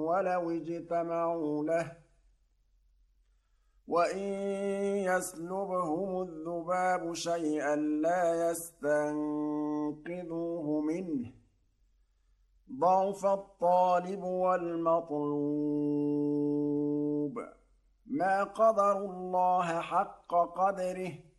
ولو اجتمعوا له وإن يسلبهم الذباب شيئا لا يستنقذوه منه ضعف الطالب والمطلوب ما قدروا الله حق قدره